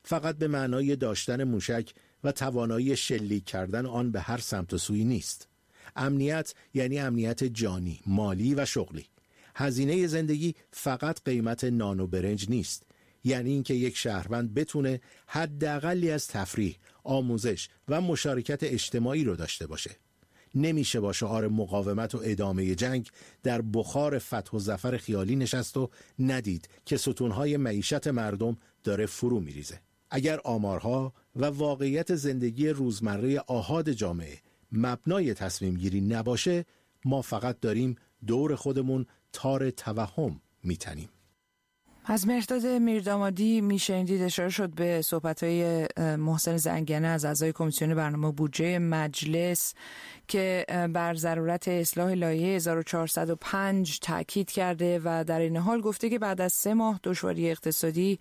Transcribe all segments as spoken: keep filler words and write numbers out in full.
فقط به معنای داشتن موشک و توانایی شلیک کردن آن به هر سمت و سوی نیست. امنیت یعنی امنیت جانی، مالی و شغلی. هزینه زندگی فقط قیمت نان و برنج نیست. یعنی اینکه یک شهروند بتونه حداقلی از تفریح، آموزش و مشارکت اجتماعی رو داشته باشه. نمیشه با شعار مقاومت و ادامه جنگ در بخار فتح و ظفر خیالی نشست و ندید که ستونهای معیشت مردم داره فرو میریزه. اگر آمارها و واقعیت زندگی روزمره آحاد جامعه مبنای تصمیم گیری نباشه، ما فقط داریم دور خودمون تار توهم میتنیم. از مهرداد میردامادی میشنیدید اشاره شد به صحبت‌های محسن زنگنه از اعضای کمیسیون برنامه بودجه مجلس که بر ضرورت اصلاح لایحه هزار و چهارصد و پنج تاکید کرده و در این حال گفته که بعد از سه ماه دشواری اقتصادی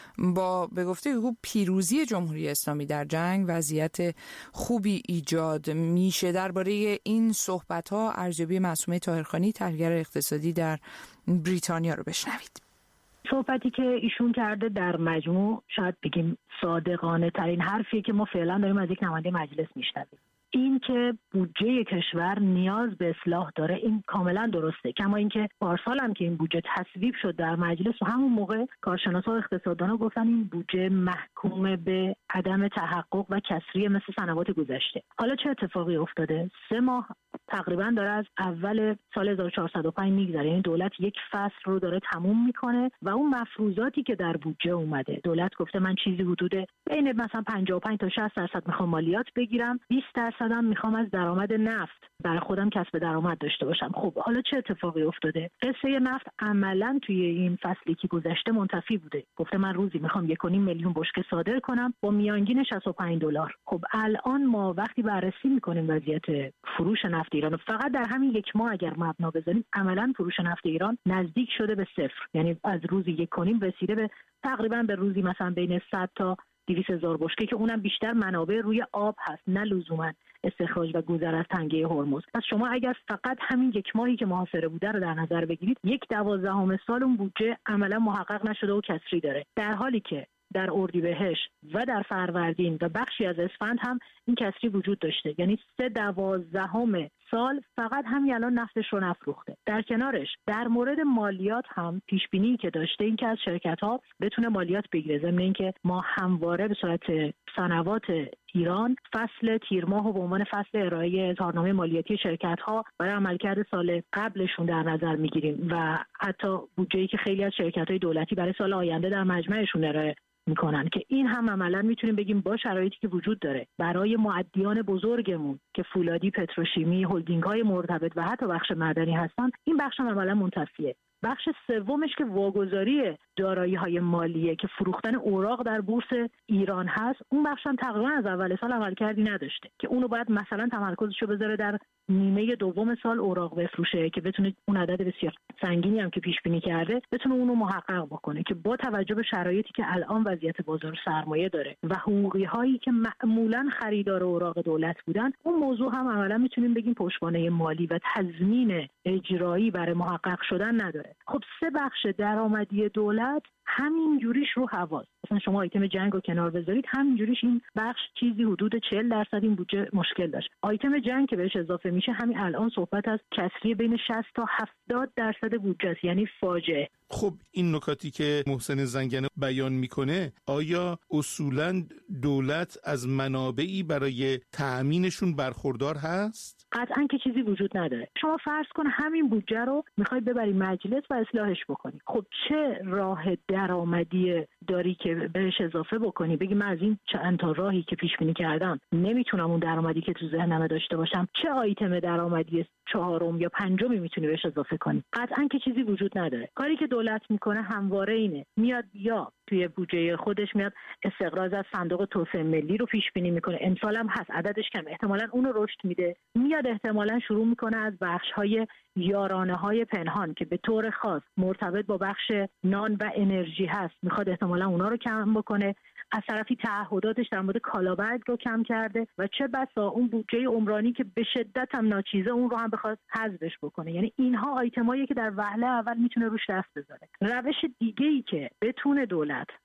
با به گفته او پیروزی جمهوری اسلامی در جنگ وضعیت خوبی ایجاد میشه. درباره این صحبت‌ها ارزیابی معصومه طاهرخانی تحلیلگر اقتصادی در بریتانیا رو بشنوید. صحبتی که ایشون کرده در مجموع شاید بگیم صادقانه ترین حرفیه که ما فعلا داریم از یک نماینده مجلس میشنویم. این که بودجه کشور نیاز به اصلاح داره این کاملا درسته، کما اینکه پارسال هم که این بودجه تصویب شد در مجلس و همون موقع کارشناسا و اقتصاددانا گفتن این بودجه محکوم به عدم تحقق و کسری مثل سنوات گذشته. حالا چه اتفاقی افتاده؟ سه ماه تقریبا داره از اول سال هزار و چهارصد و پنج میگذره، یعنی دولت یک فصل رو داره تموم میکنه و اون مفروضاتی که در بودجه اومده، دولت گفته من چیزی حدود بین مثلا پنجاه و پنج تا شصت درصد میخوام مالیات بگیرم، بیست درصد هم میخوام از درآمد نفت برای خودم کسب درآمد داشته باشم. خب حالا چه اتفاقی افتاده؟ قصه نفت عملا توی این فصلی که گذشته منتفی بوده، گفته من روزی میخوام یک و نیم میلیون بشکه صادر کنم با میانگین شصت و پنج دلار. خب الان ما وقتی بررسی میکنیم وضعیت فروش نفت ایران، فقط در همین یک ماه اگر مبنا بزنیم عملا فروش نفت ایران نزدیک شده به صفر، یعنی از روزی یک و نیم رسیده به تقریبا به روزی مثلا بین صد تا دویست هزار بشکه که اونم بیشتر منابع روی آب هست نه لزوما استخراج و گذر از تنگه هرمز. پس شما اگر فقط همین یک ماهی که محاصره بوده رو در نظر بگیرید، یک دوازدهم سال اون بودجه عملا محقق نشده و کسری داره، در حالی که در اردیبهشت و در فروردین و بخشی از اسفند هم این کسری وجود داشته، یعنی سه دوازدهم سال فقط همین الان نفتش رو نفروخته. در کنارش در مورد مالیات هم پیش بینی که داشته این که از شرکت ها بتونه مالیات بگیره، ضمن اینکه ما همواره به صورت سنوات ایران فصل تیر ماه و به عنوان فصل ارائه اظهارنامه مالیاتی شرکت ها برای عملکرد سال قبلشون در نظر میگیریم و حتی بودجه‌ای که خیلی از شرکت های دولتی برای سال آینده در مجمعشون ارائه میکنن که این هم عملا میتونیم بگیم با شرایطی که وجود داره برای مؤدیان بزرگمون که فولادی، پتروشیمی، هلدینگ های مرتبط و حتی بخش معدنی هستن، این بخش هم عملا منتفیه. بخش سومش که واگذاری دارایی های مالیه که فروختن اوراق در بورس ایران هست، اون بخش هم تقریبا از اول سال عملکردی نداشته که اونو باید مثلا تمرکزشو بذاره در نیمه دوم سال اوراق بفروشه که بتونه اون عدد بسیار سنگینی هم که پیش بینی کرده بتونه اونو محقق بکنه که با توجه به شرایطی که الان وضعیت بازار سرمایه داره و حقوقی هایی که معمولا خریدار اوراق دولت بودن، اون موضوع هم عملا میتونیم بگیم پشتوانه مالی و تضمین اجرایی برای محقق شدن نداره. خب سه بخش درآمدی دولت همین جوریش رو حواس، مثلا شما آیتم جنگ رو کنار بذارید، همین جوریش این بخش چیزی حدود چهل درصد این بودجه مشکل داشت. آیتم جنگ که بهش اضافه میشه همین الان صحبت از کسری بین شصت تا هفتاد درصد بودجه است، یعنی فاجعه. خب این نکاتی که محسن زنگنه بیان میکنه، آیا اصولاً دولت از منابعی برای تأمینشون برخوردار هست؟ قطعاً که چیزی وجود نداره. شما فرض کن همین بودجه رو میخوای ببری مجلس و اصلاحش بکنی، خب چه راه درآمدی داری که بهش اضافه بکنی؟ بگی من از این چند تا راهی که پیش بینی کردم نمیتونم اون درآمدی که تو ذهنم داشته باشم، چه آیتم درآمدی چهارم یا پنجمی میتونی بهش اضافه کنی؟ قطعاً که چیزی وجود نداره. کاری که دولت میکنه همواره اینه، میاد یا توی بودجه خودش میاد استقراض از صندوق توسعه ملی رو پیش بینی میکنه، امسال هم هست، عددش کم، احتمالاً اون رو رشد میده، میاد احتمالاً شروع میکنه از بخش‌های یارانه‌های پنهان که به طور خاص مرتبط با بخش نان و انرژی هست، میخواد احتمالاً اونا رو کم بکنه. از طرفی تعهداتش در مورد کالابرگ رو کم کرده و چه بسا اون بودجه عمرانی که به شدت هم ناچیزه اون رو هم بخواد حذفش بکنه. یعنی اینها آیتمایی که در وهله اول میتونه روش دست بذاره. روش دیگه‌ای که بتونه دولت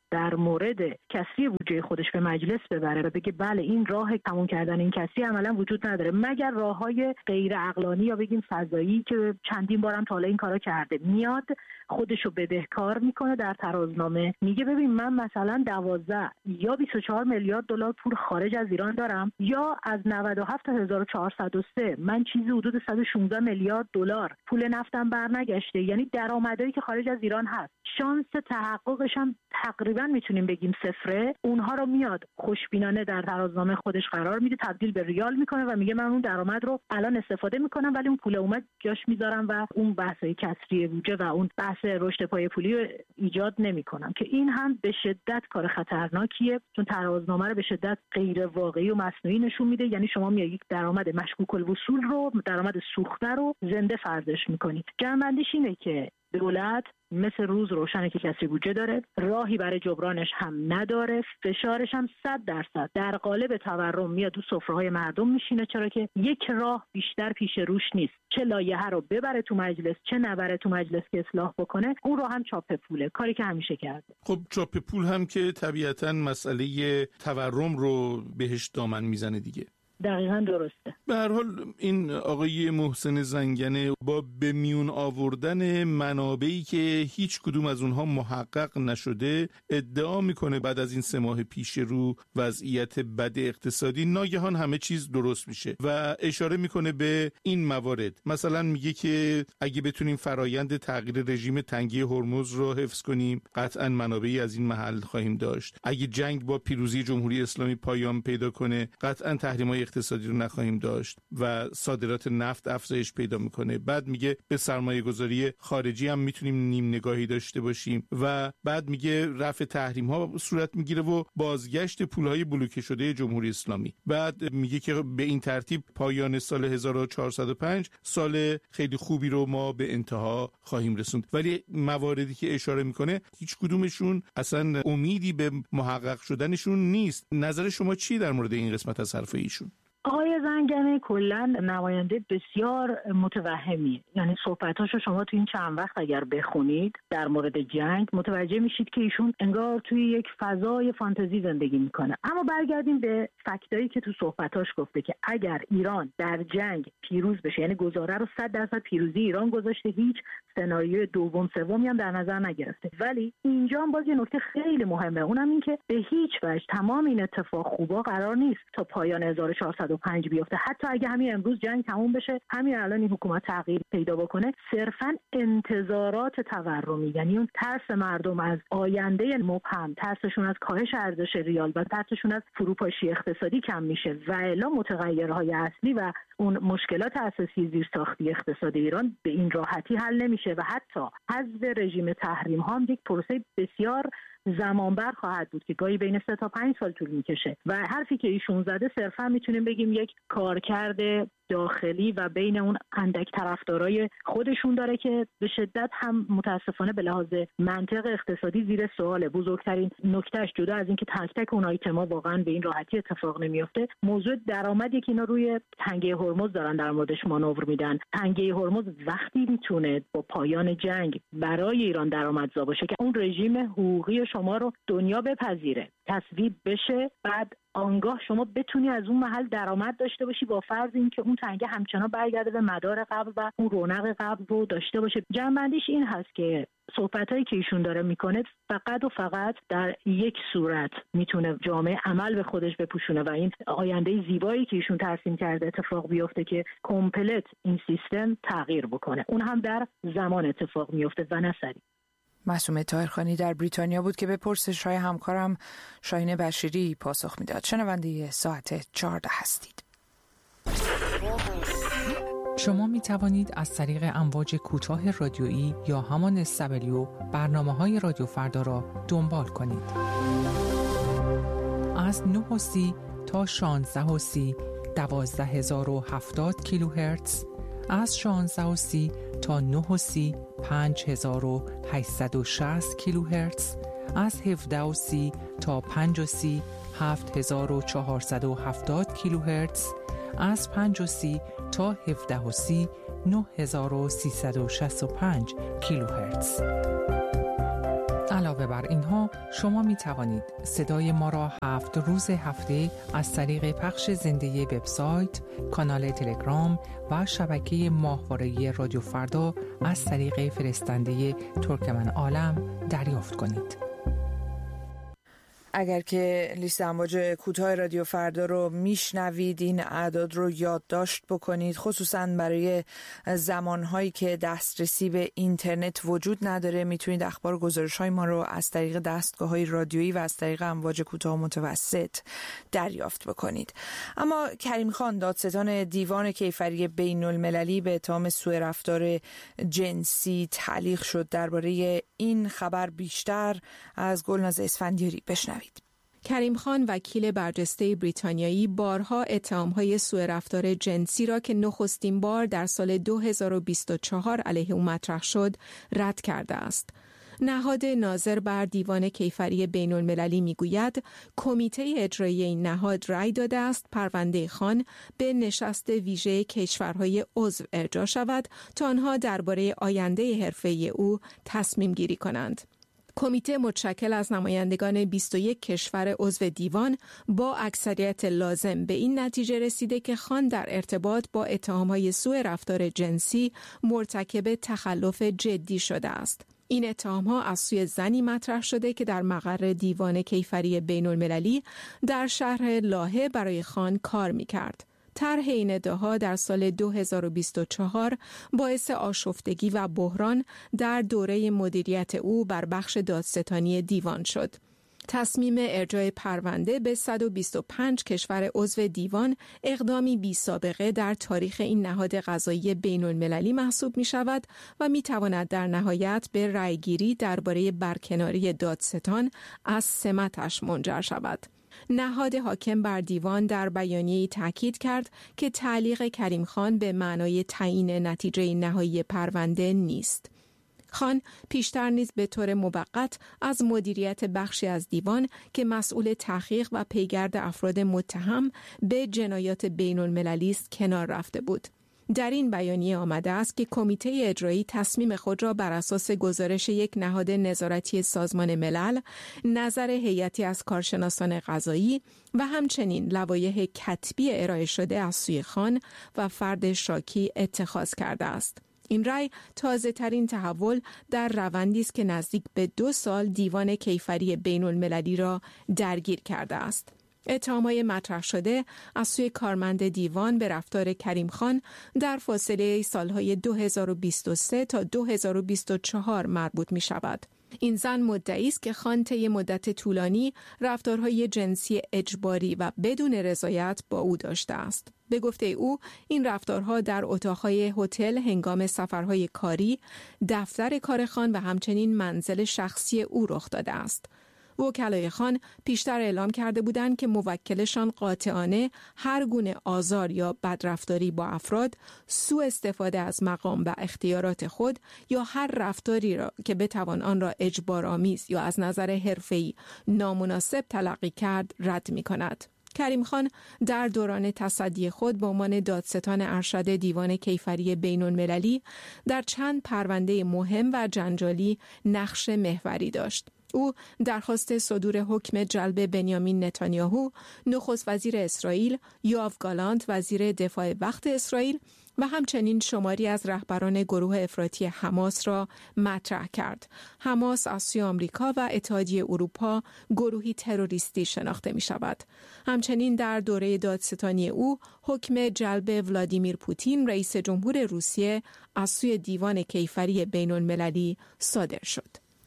در مورد کسری بودجه خودش به مجلس ببره و بگه بله این راه تموم کردن این کسری عملا وجود نداره، مگر راههای غیر عقلانی یا بگیم فضایی که چندین بارم تا حالا این کارا کرده. میاد خودشو بدهکار میکنه در ترازنامه، میگه ببین من مثلا دوازده یا بیست و چهار میلیارد دلار پول خارج از ایران دارم، یا از نود و هفت تا هزار و چهارصد و سه من چیزی حدود صد و شانزده میلیارد دلار پول نفتم برنگشته، یعنی درآمدایی که خارج از ایران هست شانس تحققش هم تقریبا میتونیم بگیم صفره. اونها رو میاد خوشبینانه در ترازنامه خودش قرار میده، تبدیل به ریال میکنه و میگه من اون درآمد رو الان استفاده میکنم ولی اون پول اومد جاش میذارم و اون بحث کسری بودجه و اون بحث رشد پای پولی رو ایجاد نمیکنم، که این هم به شدت کار خطرناکیه، چون ترازنامه رو به شدت غیر واقعی و مصنوعی نشون میده. یعنی شما میاد یک درآمد مشکوک الوصول رو، درآمد سوخته رو زنده فرضش میکنید. جمع‌بندیش اینه که دولت مثل روز روشنه که کسری بودجه داره، راهی برای جبرانش هم نداره، فشارش هم صد درصد در قالب تورم میاد تو سفره‌های مردم میشینه، چرا که یک راه بیشتر پیش روش نیست، چه لایحه رو ببره تو مجلس چه نبره تو مجلس که اصلاح بکنه، اون رو هم چاپ پوله، کاری که همیشه کرده. خب چاپ پول هم که طبیعتاً مسئله تورم رو بهش دامن میزنه دیگه. دقیقاً درسته. به هر حال این آقای محسن زنگنه با به میون آوردن منابعی که هیچ کدوم از اونها محقق نشده ادعا میکنه بعد از این سه ماه پیش رو وضعیت بد اقتصادی ناگهان همه چیز درست میشه و اشاره میکنه به این موارد. مثلا میگه که اگه بتونیم فرایند تغییر رژیم تنگی هرمز رو حفظ کنیم قطعاً منابعی از این محل خواهیم داشت. اگه جنگ با پیروزی جمهوری اسلامی پایان پیدا کنه قطعاً تحریم‌های اقتصادی رو نخواهیم داشت و صادرات نفت افزایش پیدا میکنه. بعد میگه به سرمایه گذاری خارجی هم میتونیم نیم نگاهی داشته باشیم و بعد میگه رفع تحریم ها صورت میگیره و بازگشت پولهای بلوکه شده جمهوری اسلامی. بعد میگه که به این ترتیب پایان سال هزار و چهارصد و پنج سال خیلی خوبی رو ما به انتها خواهیم رسوند. ولی مواردی که اشاره میکنه هیچ کدومشون اصلا امیدی به محقق شدنشون نیست. نظر شما چی در مورد این قسمت از حرف ایشون؟ آقای زنگنه کلا نماینده بسیار متوهمیه، یعنی صحبتاشو شما تو این چند وقت اگر بخونید در مورد جنگ متوجه میشید که ایشون انگار توی یک فضای فانتزی زندگی میکنه. اما برگردیم به فکتایی که تو صحبتاش گفته که اگر ایران در جنگ پیروز بشه، یعنی گزاره رو صد درصد پیروزی ایران گذاشته، هیچ سناریوی دوم سومی هم در نظر نگرفته. ولی اینجا هم باز یه نکته خیلی مهمه، اونم این که به هیچ وجه تمام این اتفاق خوبا قرار نیست تا پایان هزار و چهارصد و پنج بیفته. حتی اگه همین امروز جنگ تموم بشه، همین الان این حکومت تغییر پیدا بکنه، صرفا انتظارات تورمی، یعنی اون ترس مردم از آینده مبهم، ترسشون از کاهش ارزش ریال و ترسشون از فروپاشی اقتصادی کم میشه و الا متغیرهای اصلی و اون مشکلات اساسی زیرساختی اقتصاد ایران به این راحتی حل نمیشه و حتی حذف رژیم تحریم ها هم یک پروسه بسیار زمانبر خواهد بود که گاهی بین سه تا پنج سال طول میکشه و حرفی که ایشون زده صرفا میتونیم بگیم یک کارکرد داخلی و بین اون اندک طرفدارای خودشون داره که به شدت هم متاسفانه به لحاظ منطق اقتصادی زیر سواله. بزرگترین نکتهش جدا از اینکه تک تک اون آیتما واقعا به این راحتی اتفاق نمیفته، موضوع درآمدی که اینا روی تنگه هرمز دارن در موردش مانور میدن. تنگه هرمز وقتی میتونه با پایان جنگ برای ایران درآمدزا باشه که اون رژیم حقوقی شما رو دنیا بپذیره، تصویب بشه، بعد آنگاه شما بتونی از اون محل درآمد داشته باشی با فرض اینکه اون تنگه همچنان برگرده به مدار قبل و اون رونق قبل رو داشته باشه. جنبندیش این هست که صحبتایی که ایشون داره میکنه فقط و فقط در یک صورت میتونه جامعه عمل به خودش بپوشونه و این آینده زیبایی که ایشون ترسیم کرده اتفاق بیفته که کامپلت این سیستم تغییر بکنه. اون هم در زمان اتفاق میفته و نه سریع. معصومه طاهرخانی در بریتانیا بود که به پرسش‌های همکارم شاهین بشیری پاسخ میداد. شنونده ساعت چهارده هستید. شما می توانید از طریق امواج کوتاه رادیویی یا همان استبلیو برنامه‌های رادیو فردا را دنبال کنید. از نه و سی تا شانزده و سی دوازده هزار و هفتاد کیلوهرتز، از شانزده و سی تا نه و سی پنج هزار و هشتصد و شصت کیلوهرتز، از هفده و سی تا پنج و سی هفت هزار و چهارصد و هفتاد کیلوهرتز، از پنج و سی تا هفده و سی نه هزار و سیصد و شصت و پنج کیلوهرتز. علاوه بر اینها شما می توانید صدای ما را هفت روز هفته از طریق پخش زنده وبسایت، کانال تلگرام و شبکه ماهواره‌ای رادیو فردا از طریق فرستنده ترکمن عالم دریافت کنید. اگر که لیست امواج کوتاه رادیو فردا رو میشنوید، این اعداد رو یادداشت بکنید، خصوصا برای زمانهایی که دسترسی به اینترنت وجود نداره. میتونید اخبار و گزارش‌های ما رو از طریق دستگاه‌های رادیویی و از طریق امواج کوتاه و متوسط دریافت بکنید. اما کریم خان، دادستان دیوان کیفری بین المللی، به اتهام سوء رفتار جنسی تعلیق شد. درباره این خبر بیشتر از گلناز اسفندیاری بشنوید. کریم خان، وکیل برجسته بریتانیایی، بارها اتهام‌های سوء رفتار جنسی را که نخستین بار در سال دو هزار و بیست و چهار علیه او مطرح شد رد کرده است. نهاد ناظر بر دیوان کیفری بین المللی میگوید کمیته اجرایی این نهاد رأی داده است پرونده خان به نشست ویژه کشورهای عضو ارجاع شود تا آنها درباره آینده حرفه‌ای او تصمیم گیری کنند. کمیته متشکل از نمایندگان بیست و یک کشور عضو دیوان با اکثریت لازم به این نتیجه رسیده که خان در ارتباط با اتهام‌های سوء رفتار جنسی مرتکب تخلف جدی شده است. این اتهام‌ها از سوی زنی مطرح شده که در مقر دیوان کیفری بین المللی در شهر لاهه برای خان کار می‌کرد. طرح این ادعاها در سال دو هزار و بیست و چهار باعث آشفتگی و بحران در دوره مدیریت او بر بخش دادستانی دیوان شد. تصمیم ارجاع پرونده به صد و بیست و پنج کشور عضو دیوان اقدامی بی سابقه در تاریخ این نهاد قضایی بین المللی محسوب می شود و می تواند در نهایت به رأیگیری درباره برکناری دادستان از سمتش منجر شود. نهاد حاکم بر دیوان در بیانیه‌ای تاکید کرد که تعلیق کریم خان به معنای تعیین نتیجه نهایی پرونده نیست. خان پیشتر نیز به طور موقت از مدیریت بخشی از دیوان که مسئول تحقیق و پیگرد افراد متهم به جنایات بین المللی است کنار رفته بود. در این بیانیه آمده است که کمیته اجرایی تصمیم خود را بر اساس گزارش یک نهاد نظارتی سازمان ملل، نظر هیئتی از کارشناسان قضایی و همچنین لوایح کتبی ارائه شده از سوی خان و فرد شاکی اتخاذ کرده است. این رأی تازه ترین تحول در روندی است که نزدیک به دو سال دیوان کیفری بین المللی را درگیر کرده است. اتهام‌های مطرح شده از سوی کارمند دیوان به رفتار کریم خان در فاصله سالهای دو هزار و بیست و سه تا دو هزار و بیست و چهار مربوط می شود. این زن مدعی است که خان طی مدت طولانی رفتارهای جنسی اجباری و بدون رضایت با او داشته است. به گفته او این رفتارها در اتاقهای هتل هنگام سفرهای کاری، دفتر کار خان و همچنین منزل شخصی او رخ داده است. وکلای خان پیشتر اعلام کرده بودند که موکلشان قاطعانه هر گونه آزار یا بدرفتاری با افراد، سوء استفاده از مقام و اختیارات خود یا هر رفتاری را که بتوان آن را اجبارآمیز یا از نظر حرفه‌ای نامناسب تلقی کرد رد می‌کند. کریم خان در دوران تصدی خود به عنوان دادستان ارشد دیوان کیفری بین المللی در چند پرونده مهم و جنجالی نقش محوری داشت. او درخواست صدور حکم جلب بنیامین نتانیاهو، نخست وزیر اسرائیل، یوآف گالانت وزیر دفاع وقت اسرائیل و همچنین شماری از رهبران گروه افراطی حماس را مطرح کرد. حماس از سوی آمریکا و اتحادیه اروپا گروهی تروریستی شناخته می شود. همچنین در دوره دادستانی او حکم جلب ولادیمیر پوتین رئیس جمهور روسیه از سوی دیوان کیفری بین المللی صادر شد.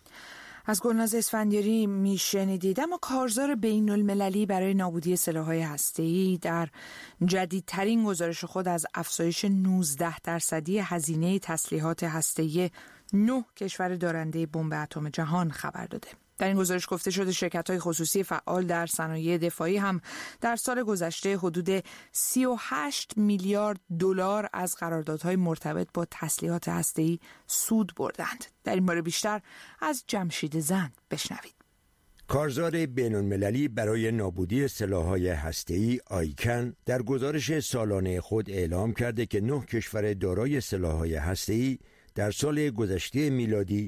از گلناز اسفندیاری میشنیدید. اما کارزار بین المللی برای نابودی سلاح‌های هسته‌ای در جدیدترین گزارش خود از افزایش نوزده درصدی هزینه تسلیحات هسته‌ای نه کشور دارنده بمب اتم جهان خبر داده. در این گزارش گفته شده شرکت‌های خصوصی فعال در صنایع دفاعی هم در سال گذشته حدود سی و هشت میلیارد دلار از قراردادهای مرتبط با تسلیحات هسته‌ای سود بردند. در این باره بیشتر از جمشید زند بشنوید. کارزار بین‌المللی برای نابودی سلاح‌های هسته‌ای آیکن در گزارش سالانه خود اعلام کرده که نه کشور دارای سلاح‌های هسته‌ای در سال گذشته میلادی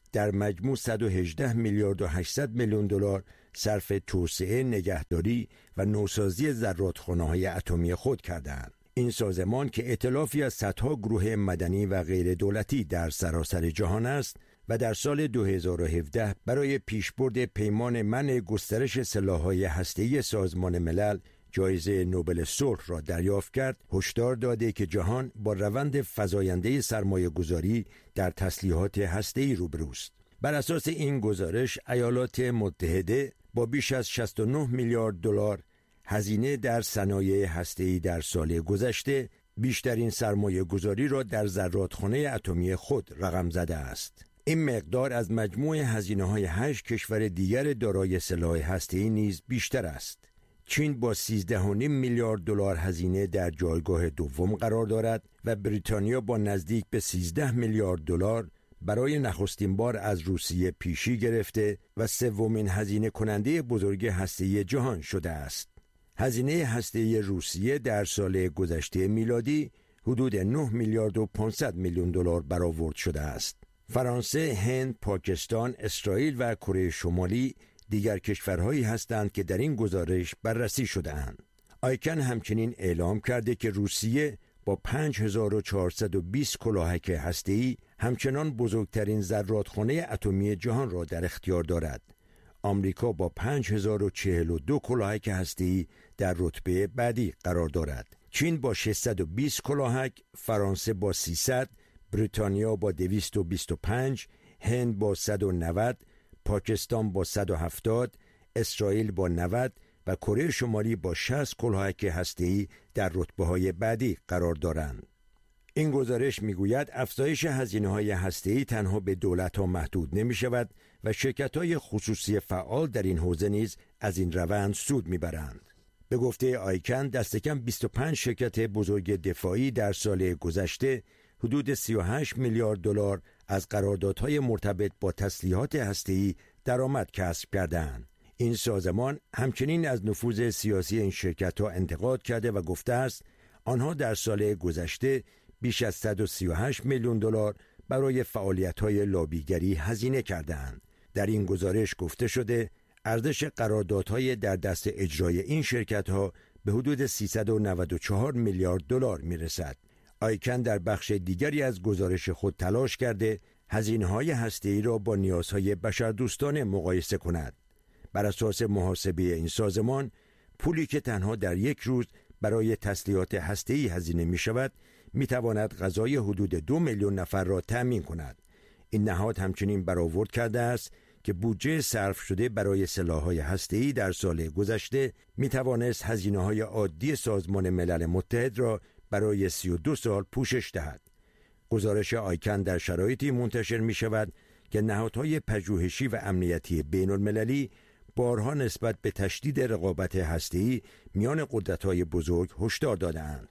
در مجموع صد و هجده میلیارد و هشتصد میلیون دلار صرف توسعه، نگهداری و نوسازی زرادخانه‌های اتمی خود کردند. این سازمان که ائتلافی از صدها گروه مدنی و غیر دولتی در سراسر جهان است و در سال دو هزار و هفده برای پیشبرد پیمان منع گسترش سلاح‌های هسته‌ای سازمان ملل جایزه نوبل صلح را دریافت کرد، هشدار داده که جهان با روند فزاینده سرمایه‌گذاری در تسلیحات هسته‌ای روبروست. بر اساس این گزارش ایالات متحده با بیش از شصت و نه میلیارد دلار هزینه در صنایع هسته‌ای در سال گذشته بیشترین سرمایه‌گذاری را در زرادخانه اتمی خود رقم زده است. این مقدار از مجموع هزینه‌های هشت کشور دیگر دارای سلاح هسته‌ای نیز بیشتر است. چین با سیزده و نیم میلیارد دلار هزینه در جایگاه دوم قرار دارد و بریتانیا با نزدیک به سیزده میلیارد دلار برای نخستین بار از روسیه پیشی گرفته و سومین هزینه کننده بزرگ هسته‌ای جهان شده است. هزینه هسته‌ای روسیه در سال گذشته میلادی حدود نه میلیارد و پانصد میلیون دلار برآورد شده است. فرانسه، هند، پاکستان، اسرائیل و کره شمالی دیگر کشورهایی هستند که در این گزارش بررسی شده‌اند. آیکن همچنین اعلام کرده که روسیه با پنج هزار و چهارصد و بیست کلاهک هسته‌ای همچنان بزرگترین زرادخانه اتمی جهان را در اختیار دارد. آمریکا با پنج هزار و چهل و دو کلاهک هسته‌ای در رتبه بعدی قرار دارد. چین با ششصد و بیست کلاهک، فرانسه با سیصد، بریتانیا با دویست و بیست و پنج، هند با صد و نود، پاکستان با صد و هفتاد، اسرائیل با نود و کره شمالی با شصت کلاهک هسته‌ای در رتبه‌های بعدی قرار دارند. این گزارش میگوید افزایش هزینه‌های هسته‌ای تنها به دولت‌ها محدود نمی‌شود و شرکت‌های خصوصی فعال در این حوزه نیز از این روند سود می‌برند. به گفته آیکن دست کم بیست و پنج شرکت بزرگ دفاعی در سال گذشته حدود سی و هشت میلیارد دلار از قراردادهای مرتبط با تسلیحات هسته‌ای درآمد کسب کردند. این سازمان همچنین از نفوذ سیاسی این شرکت‌ها انتقاد کرده و گفته است آنها در سال گذشته بیش از صد و سی و هشت میلیون دلار برای فعالیت‌های لابیگری هزینه کردند. در این گزارش گفته شده ارزش قراردادهای در دست اجرای این شرکت‌ها به حدود سیصد و نود و چهار میلیارد دلار میرسد. آیکن در بخش دیگری از گزارش خود تلاش کرده هزینه‌های هسته‌ای را با نیازهای بشردوستانه مقایسه کند. بر اساس محاسبه این سازمان پولی که تنها در یک روز برای تسلیحات هسته‌ای هزینه می‌شود می‌تواند غذای حدود دو میلیون نفر را تأمین کند. این نهاد همچنین برآورد کرده است که بودجه صرف شده برای سلاح‌های هسته‌ای در سال گذشته می‌توانست هزینه‌های عادی سازمان ملل متحد را برای سی و دو سال پوشش دهد. گزارش آیکن در شرایطی منتشر می‌شود که نهادهای پژوهشی و امنیتی بین‌المللی بارها نسبت به تشدید رقابت هسته‌ای میان قدرت‌های بزرگ هشدار داده‌اند.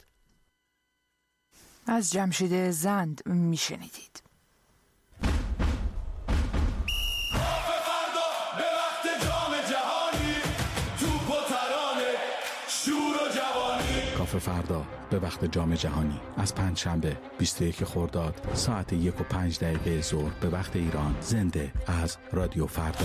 از جمشید زند میشنیدید. کافه فردا به وقت جام جهانی از پنجشنبه بیست و یک خرداد ساعت یک و پنج دقیقه ظهر به وقت ایران، زنده از رادیو فردا.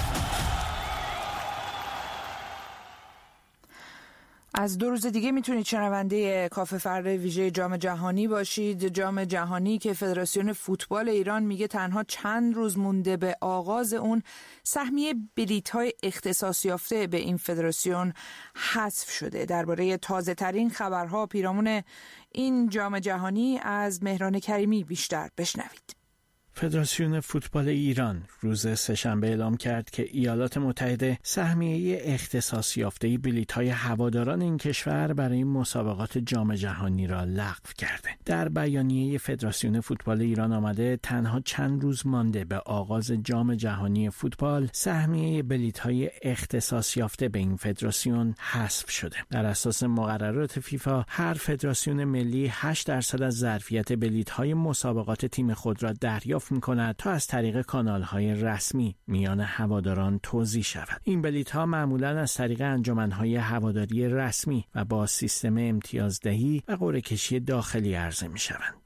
از دو روز دیگه میتونید شنونده کافه فردا ویژه جام جهانی باشید. جام جهانی که فدراسیون فوتبال ایران میگه تنها چند روز مونده به آغاز اون، سهمیه بلیط‌های اختصاص یافته به این فدراسیون حذف شده. درباره تازه ترین خبرها پیرامون این جام جهانی از مهران کریمی بیشتر بشنوید. فدراسیون فوتبال ایران روز سه‌شنبه اعلام کرد که ایالات متحده سهمیه اختصاص یافته بلیط‌های هواداران این کشور برای مسابقات جام جهانی را لغو کرده. در بیانیه فدراسیون فوتبال ایران آمده تنها چند روز مانده به آغاز جام جهانی فوتبال، سهمیه بلیط‌های اختصاص یافته به این فدراسیون حذف شده. در اساس مقررات فیفا هر فدراسیون ملی هشت درصد از ظرفیت بلیط‌های مسابقات تیم خود را دریافت می‌کند تا از طریق کانال‌های رسمی میان هواداران توزیع شود. این بلیط‌ها معمولاً از طریق انجمن‌های هواداری رسمی و با سیستم امتیازدهی و قرعه‌کشی داخلی عرضه می‌شوند.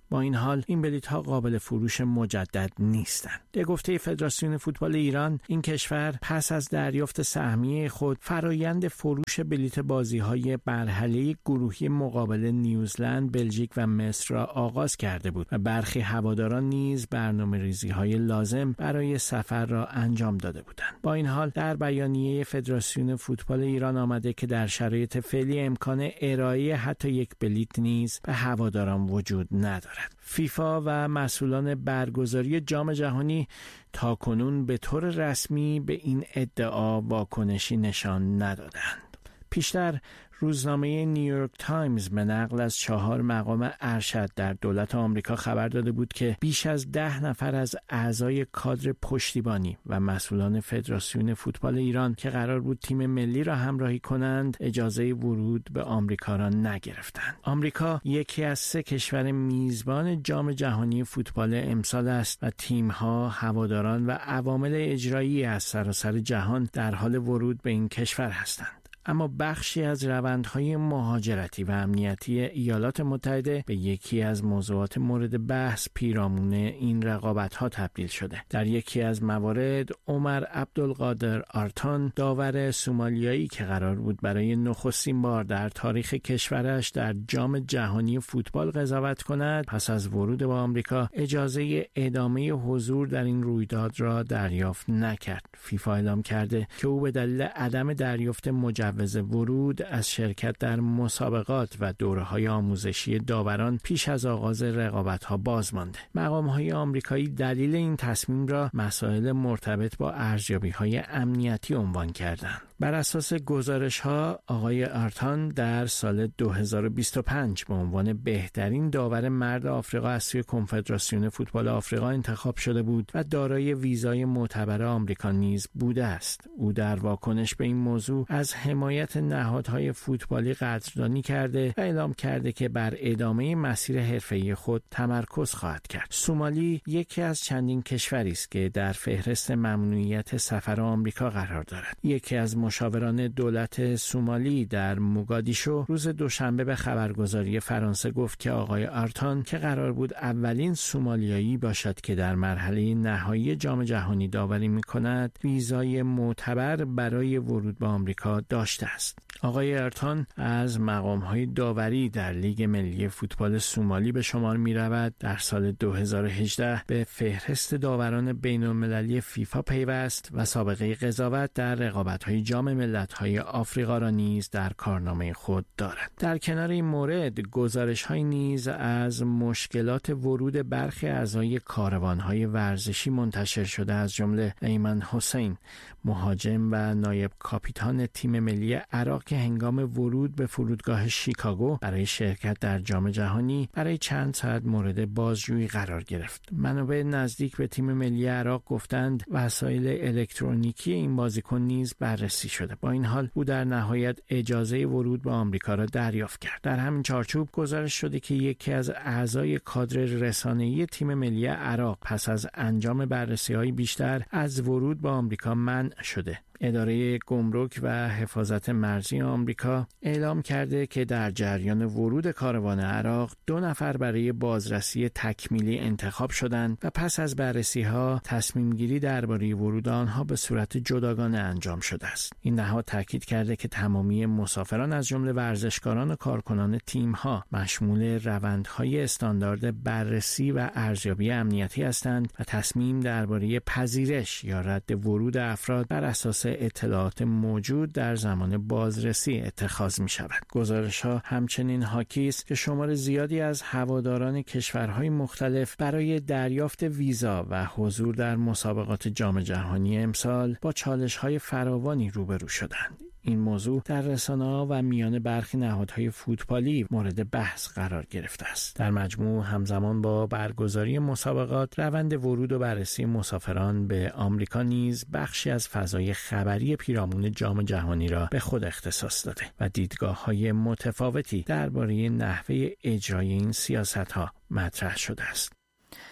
با این حال این بلیط ها قابل فروش مجدد نیستند. به گفته فدراسیون فوتبال ایران، این کشور پس از دریافت سهمیه خود فرایند فروش بلیط بازی‌های مرحله گروهی مقابل نیوزلند، بلژیک و مصر را آغاز کرده بود و برخی هواداران نیز برنامه‌ریزی‌های لازم برای سفر را انجام داده بودند. با این حال در بیانیه فدراسیون فوتبال ایران آمده که در شرایط فعلی امکان ارائه حتی یک بلیط نیز به هواداران وجود ندارد. فیفا و مسئولان برگزاری جام جهانی تاکنون به طور رسمی به این ادعا واکنشی نشان ندادند. پیشتر روزنامه نیویورک تایمز به نقل از چهار مقام ارشد در دولت آمریکا خبر داده بود که بیش از ده نفر از اعضای کادر پشتیبانی و مسئولان فدراسیون فوتبال ایران که قرار بود تیم ملی را همراهی کنند اجازه ورود به آمریکا را نگرفتند. آمریکا یکی از سه کشور میزبان جام جهانی فوتبال امسال است و تیم‌ها، هواداران و عوامل اجرایی از سراسر جهان در حال ورود به این کشور هستند. اما بخشی از روندهای مهاجرتی و امنیتی ایالات متحده به یکی از موضوعات مورد بحث پیرامون این رقابت‌ها تبدیل شده. در یکی از موارد عمر عبدالقادر آرتان، داور سومالیایی که قرار بود برای نخستین بار در تاریخ کشورش در جام جهانی فوتبال قضاوت کند، پس از ورود به آمریکا اجازه ادامه حضور در این رویداد را دریافت نکرد. فیفا اعلام کرده که او به دلیل عدم دریافت مجوز ورود از شرکت در مسابقات و دوره‌های آموزشی داوران پیش از آغاز رقابت‌ها باز مانده. مقام‌های آمریکایی دلیل این تصمیم را مسائل مرتبط با ارزیابی‌های امنیتی عنوان کردند. بر اساس گزارش‌ها، آقای آرتان در سال دو هزار و بیست و پنج به عنوان بهترین داور مرد آفریقا از سوی کنفدراسیون فوتبال آفریقا انتخاب شده بود و دارای ویزای معتبر آمریکا نیز بوده است. او در واکنش به این موضوع از حمایت نهادهای فوتبالی قدردانی کرده و اعلام کرده که بر ادامه مسیر حرفه‌ای خود تمرکز خواهد کرد. سومالی یکی از چندین کشوری است که در فهرست ممنوعیت سفر آمریکا قرار دارد. یکی از مشاوران دولت سومالی در موگادیشو روز دوشنبه به خبرگزاری فرانسه گفت که آقای آرتان که قرار بود اولین سومالیایی باشد که در مرحله نهایی جام جهانی داوری می‌کند، ویزای معتبر برای ورود به آمریکا داشته است. آقای آرتان از مقام‌های داوری در لیگ ملی فوتبال سومالی به شمار می‌رود. در سال دو هزار و هجده به فهرست داوران بین‌المللی فیفا پیوست و سابقه قضاوت در رقابت‌های جام ملت‌های آفریقا را نیز در کارنامه خود دارد. در کنار این مورد، گزارش‌های نیز از مشکلات ورود برخی اعضای کاروان‌های ورزشی منتشر شده، از جمله ایمن حسین، مهاجم و نایب کاپیتان تیم ملی عراق که هنگام ورود به فرودگاه شیکاگو برای شرکت در جام جهانی برای چند ساعت مورد بازجویی قرار گرفت. منابع نزدیک به تیم ملی عراق گفتند وسایل الکترونیکی این بازیکن نیز بررسی شده. با این حال او در نهایت اجازه ورود به آمریکا را دریافت کرد. در همین چارچوب گزارش شده که یکی از اعضای کادر رسانه‌ای تیم ملی عراق پس از انجام بررسی‌های بیشتر از ورود به آمریکا منع شده. اداره گمرک و حفاظت مرزی آمریکا اعلام کرده که در جریان ورود کاروان عراق دو نفر برای بازرسی تکمیلی انتخاب شدند و پس از بررسی‌ها تصمیم گیری درباره ورود آنها به صورت جداگانه انجام شده است. این نهاد تاکید کرده که تمامی مسافران از جمله ورزشکاران و کارکنان تیم‌ها مشمول روندهای استاندارد بررسی و ارزیابی امنیتی هستند و تصمیم درباره پذیرش یا رد ورود افراد بر اساس اطلاعات موجود در زمان بازرسی اتخاذ می شود. گزارش ها همچنین حاکی است که شمار زیادی از هواداران کشورهای مختلف برای دریافت ویزا و حضور در مسابقات جام جهانی امسال با چالش های فراوانی روبرو شدند. این موضوع در رسانه‌ها و میان برخی نهادهای فوتبالی مورد بحث قرار گرفته است. در مجموع همزمان با برگزاری مسابقات، روند ورود و بررسی مسافران به آمریکا نیز بخشی از فضای خبری پیرامون جام جهانی را به خود اختصاص داده و دیدگاه‌های متفاوتی درباره نحوه اجرای این سیاست‌ها مطرح شده است.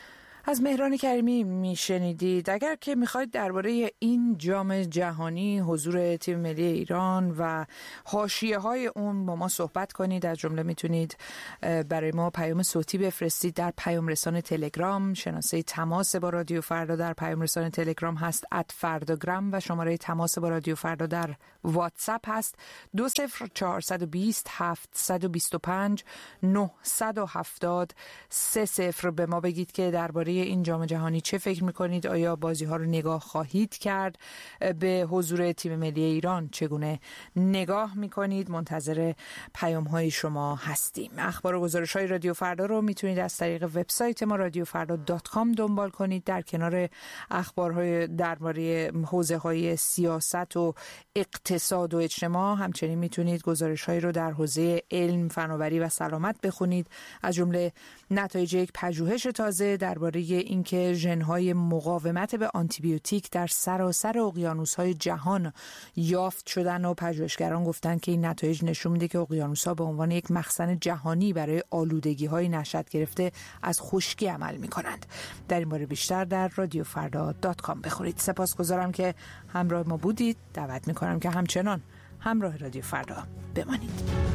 از مهران کریمی میشنیدید. اگر که میخواید درباره این جام جهانی، حضور تیم ملی ایران و حاشیه های اون با ما صحبت کنید، از جمله میتونید برای ما پیام صوتی بفرستید در پیام رسان تلگرام. شناسه تماس با رادیو فردا در پیام رسان تلگرام هست ات فرداگرام و شماره تماس با رادیو فردا در واتساپ هست دو صفر چهارصد و بیست هفتصد و بیست و پنج نهصد و هفتاد سه صفر. به ما بگید که درباره این جام جهانی چه فکر میکنید؟ آیا بازی ها رو نگاه خواهید کرد؟ به حضور تیم ملی ایران چگونه نگاه میکنید؟ منتظر پیام های شما هستیم. اخبار و گزارش های رادیو فردا رو میتونید از طریق وبسایت ما رادیو فردا دات کام دنبال کنید. در کنار اخبارهای درباره حوزه های سیاست و اقتصاد و اجتماع همچنین میتونید گزارش هایی رو در حوزه علم، فناوری و سلامت بخونید، از جمله نتایج یک پژوهش تازه درباره اینکه ژن‌های مقاومت به آنتیبیوتیک در سراسر اقیانوس‌های جهان یافت شدن و پژوهشگران گفتن که این نتایج نشون میده که اقیانوس‌ها به عنوان یک مخزن جهانی برای آلودگی‌های نشأت گرفته از خشکی عمل می‌کنند. در این باره بیشتر در رادیو فردا دات کام بخونید. سپاسگزارم که همراه ما بودید. دعوت می‌کنم که همچنان همراه رادیو فردا بمانید.